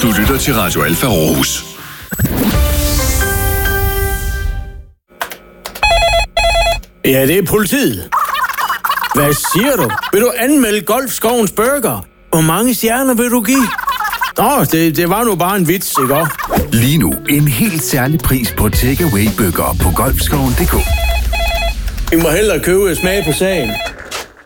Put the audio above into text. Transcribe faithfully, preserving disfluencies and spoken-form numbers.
Du lytter til Radio Alfa Aarhus. Ja, det er politiet. Hvad siger du? Vil du anmelde Golfskovens Burger? Hvor mange stjerner vil du give? Nå, det, det var nu bare en vits, ikke også? Lige nu en helt særlig pris på takeaway burger på golfskoven punktum d k. I må hellere købe smag på sagen.